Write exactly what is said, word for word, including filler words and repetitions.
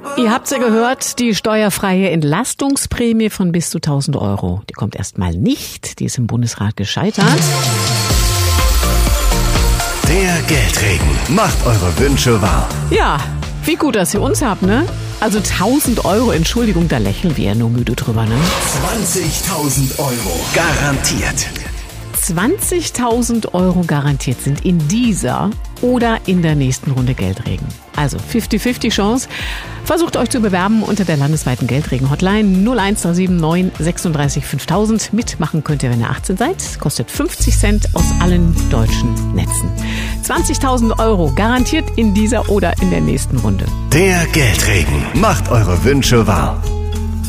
Ihr habt's ja gehört, die steuerfreie Entlastungsprämie von bis zu tausend Euro. Die kommt erstmal nicht, die ist im Bundesrat gescheitert. Der Geldregen macht eure Wünsche wahr. Ja, wie gut, dass ihr uns habt, ne? Also tausend Euro, Entschuldigung, da lächeln wir ja nur müde drüber, ne? zwanzigtausend Euro garantiert. zwanzigtausend Euro garantiert sind in dieser oder in der nächsten Runde Geldregen. Also fünfzig fünfzig Chance. Versucht euch zu bewerben unter der landesweiten Geldregen-Hotline null eins drei sieben neun sechsunddreißig fünftausend. Mitmachen könnt ihr, wenn ihr achtzehn seid. Kostet fünfzig Cent aus allen deutschen Netzen. zwanzigtausend Euro garantiert in dieser oder in der nächsten Runde. Der Geldregen macht eure Wünsche wahr.